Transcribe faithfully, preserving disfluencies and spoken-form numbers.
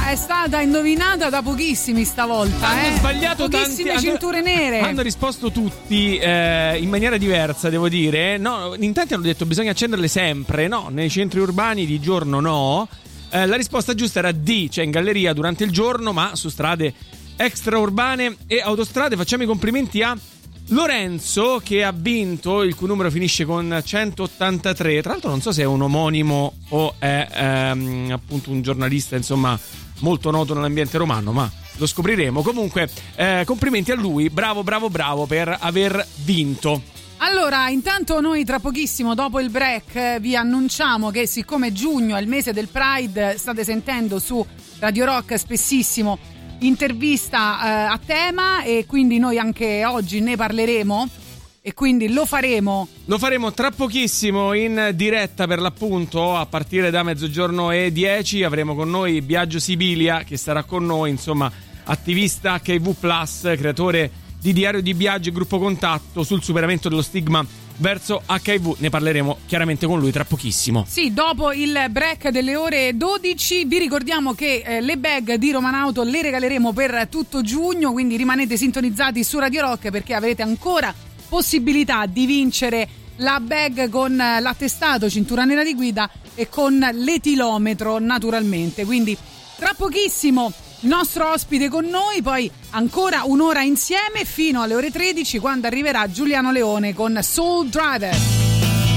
è stata indovinata da pochissimi stavolta. Hanno eh? sbagliato pochissime tanti, cinture hanno, nere. Hanno risposto tutti eh, in maniera diversa, devo dire. No, in tanti hanno detto bisogna accenderle sempre. No, nei centri urbani di giorno no. Eh, la risposta giusta era D, cioè in galleria durante il giorno, ma su strade extraurbane e autostrade. Facciamo i complimenti a Lorenzo, che ha vinto, il cui numero finisce con centottantatré. Tra l'altro non so se è un omonimo o è ehm, appunto un giornalista, insomma, molto noto nell'ambiente romano, ma lo scopriremo. Comunque eh, complimenti a lui, bravo bravo bravo per aver vinto. Allora, intanto noi tra pochissimo, dopo il break, vi annunciamo che siccome giugno è il mese del Pride, state sentendo su Radio Rock spessissimo intervista eh, a tema, e quindi noi anche oggi ne parleremo e quindi lo faremo. Lo faremo tra pochissimo in diretta, per l'appunto, a partire da mezzogiorno e dieci. Avremo con noi Biagio Sibilia, che sarà con noi, insomma, attivista acca i vu plus, creatore di Diario di Biagio e Gruppo Contatto sul superamento dello stigma verso acca i vu. Ne parleremo chiaramente con lui tra pochissimo. Sì, dopo il break delle ore dodici. Vi ricordiamo che eh, le bag di Romanauto le regaleremo per tutto giugno, quindi rimanete sintonizzati su Radio Rock, perché avrete ancora possibilità di vincere la bag con l'attestato cintura nera di guida e con l'etilometro, naturalmente. Quindi tra pochissimo il nostro ospite con noi, poi ancora un'ora insieme fino alle ore tredici, quando arriverà Giuliano Leone con Soul Driver.